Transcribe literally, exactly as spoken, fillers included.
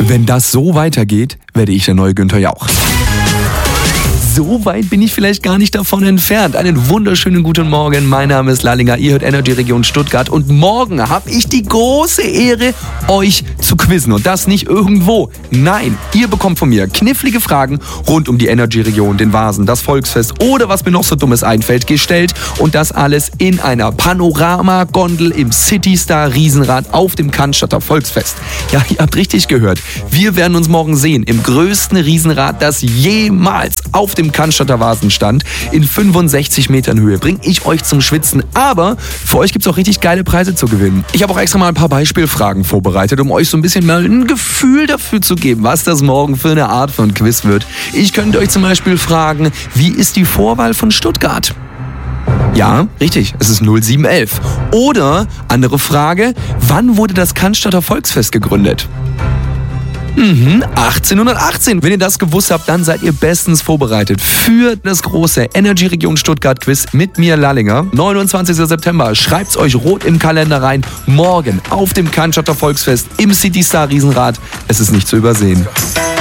Wenn das so weitergeht, werde ich der neue Günther Jauch. So weit bin ich vielleicht gar nicht davon entfernt. Einen wunderschönen guten Morgen. Mein Name ist Lallinger. Ihr hört Energy Region Stuttgart. Und morgen habe ich die große Ehre, euch zu quizzen. Und das nicht irgendwo. Nein, ihr bekommt von mir knifflige Fragen rund um die Energy Region, den Vasen, das Volksfest oder was mir noch so Dummes einfällt, gestellt. Und das alles in einer Panorama-Gondel im City Star Riesenrad auf dem Cannstatter Volksfest. Ja, ihr habt richtig gehört. Wir werden uns morgen sehen im größten Riesenrad, das jemals auf dem Cannstatter Vasen stand. In fünfundsechzig Metern Höhe bringe ich euch zum Schwitzen, aber für euch gibt es auch richtig geile Preise zu gewinnen. Ich habe auch extra mal ein paar Beispielfragen vorbereitet, um euch so ein bisschen mal ein Gefühl dafür zu geben, was das morgen für eine Art von Quiz wird. Ich könnte euch zum Beispiel fragen, wie ist die Vorwahl von Stuttgart? Ja, richtig, es ist null sieben elf. Oder, andere Frage, wann wurde das Cannstatter Volksfest gegründet? Mhm, achtzehnhundertachtzehn. Wenn ihr das gewusst habt, dann seid ihr bestens vorbereitet für das große Energy Region Stuttgart Quiz mit mir, Lallinger. neunundzwanzigster September. Schreibt's euch rot im Kalender rein. Morgen auf dem Cannstatter Volksfest im City Star Riesenrad. Es ist nicht zu übersehen.